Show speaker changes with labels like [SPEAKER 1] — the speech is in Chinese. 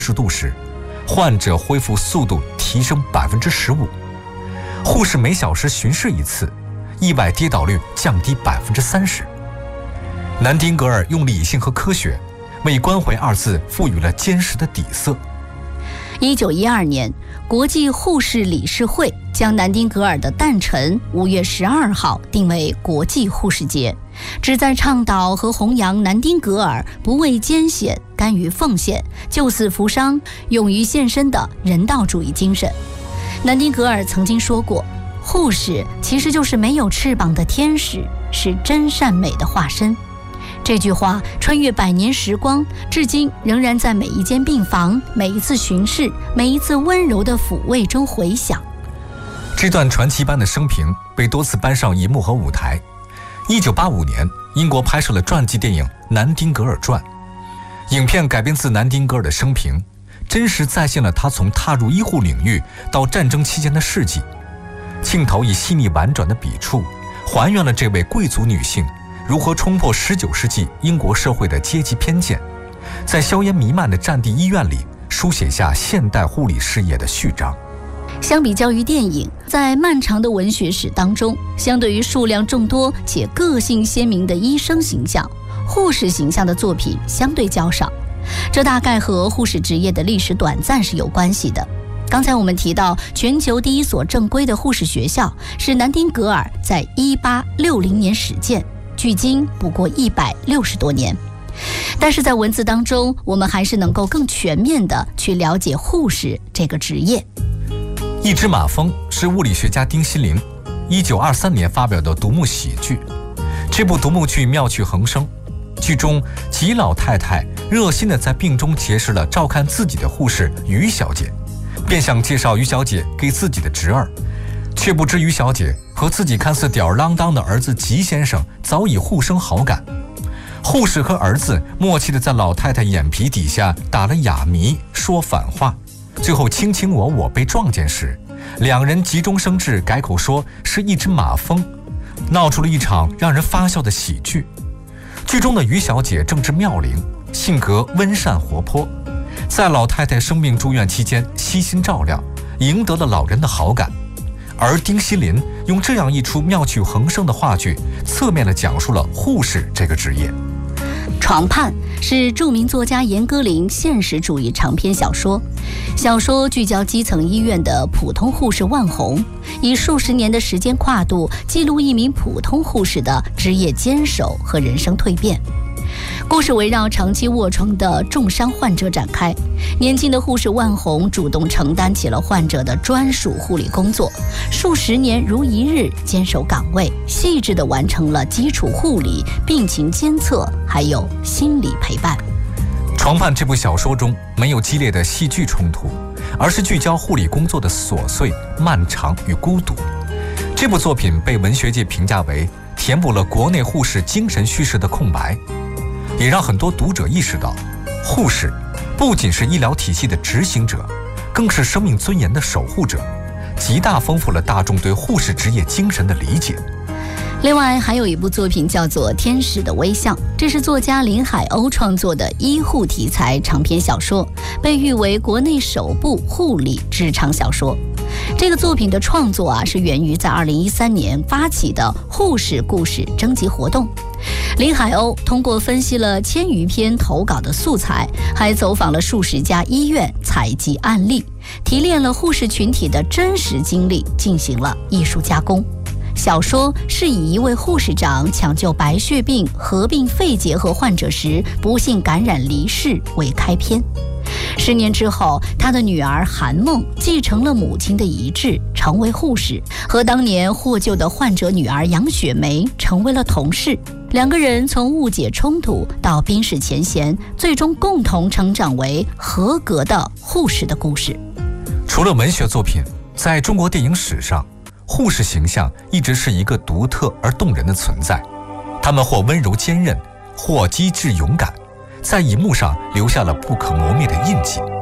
[SPEAKER 1] 度时，患者恢复速度提升15%，护士每小时巡视一次，意外跌倒率降低30%。南丁格尔用理性和科学为关怀二字赋予了坚实的底色。
[SPEAKER 2] 1912年，国际护士理事会将南丁格尔的诞辰5月12号定为国际护士节，旨在倡导和弘扬南丁格尔不畏艰险、甘于奉献、救死扶伤、勇于献身的人道主义精神。南丁格尔曾经说过，护士其实就是没有翅膀的天使，是真善美的化身。这句话穿越100年时光，至今仍然在每一间病房、每一次巡视、每一次温柔的抚慰中回响。
[SPEAKER 1] 这段传奇般的生平被多次搬上银幕和舞台。1985年，英国拍摄了传记电影《南丁格尔传》，影片改编自南丁格尔的生平，真实再现了他从踏入医护领域到战争期间的事迹。镜头以细腻婉转的笔触，还原了这位贵族女性如何冲破19世纪英国社会的阶级偏见，在硝烟弥漫的战地医院里书写下现代护理事业的序章。
[SPEAKER 2] 相比较于电影，在漫长的文学史当中，相对于数量众多且个性鲜明的医生形象，护士形象的作品相对较少。这大概和护士职业的历史短暂是有关系的。刚才我们提到，全球第一所正规的护士学校是南丁格尔在1860年始建，距今不过160多年。但是在文字当中，我们还是能够更全面地去了解护士这个职业。
[SPEAKER 1] 一只马蜂是物理学家丁锡林1923年发表的独幕喜剧。这部独幕剧妙趣横生，剧中吉老太太热心地在病中结识了照看自己的护士于小姐，便想介绍于小姐给自己的侄儿，却不知于小姐和自己看似吊儿郎当的儿子吉先生早已互生好感。护士和儿子默契地在老太太眼皮底下打了哑谜，说反话，最后卿卿我我被撞见时，两人急中生智，改口说是一只马蜂，闹出了一场让人发笑的喜剧。剧中的于小姐正值妙龄，性格温善活泼，在老太太生病住院期间悉心照料，赢得了老人的好感。而丁锡林用这样一出妙趣横生的话剧，侧面地讲述了护士这个职业。
[SPEAKER 2] 床畔是著名作家严歌苓现实主义长篇小说，小说聚焦基层医院的普通护士万红，以数十年的时间跨度记录一名普通护士的职业坚守和人生蜕变。故事围绕长期卧床的重伤患者展开，年轻的护士万红主动承担起了患者的专属护理工作，数十年如一日坚守岗位，细致地完成了基础护理、病情监测，还有心理陪伴。
[SPEAKER 1] 床畔这部小说中没有激烈的戏剧冲突，而是聚焦护理工作的琐碎、漫长与孤独。这部作品被文学界评价为填补了国内护士精神叙事的空白，也让很多读者意识到，护士不仅是医疗体系的执行者，更是生命尊严的守护者，极大丰富了大众对护士职业精神的理解。
[SPEAKER 2] 另外还有一部作品叫做《天使的微笑》，这是作家林海鸥创作的医护题材长篇小说，被誉为国内首部护理职场小说。这个作品的创作是源于在2013年发起的护士故事征集活动。林海鸥通过分析了1000余篇投稿的素材，还走访了数十家医院，采集案例，提炼了护士群体的真实经历，进行了艺术加工。小说是以一位护士长抢救白血病合并肺结核患者时不幸感染离世为开篇。10年之后，他的女儿韩梦继承了母亲的遗志，成为护士，和当年获救的患者女儿杨雪梅成为了同事。两个人从误解冲突到冰释前嫌，最终共同成长为合格的护士的故事。
[SPEAKER 1] 除了文学作品，在中国电影史上，护士形象一直是一个独特而动人的存在。他们或温柔坚韧，或机智勇敢，在荧幕上留下了不可磨灭的印记。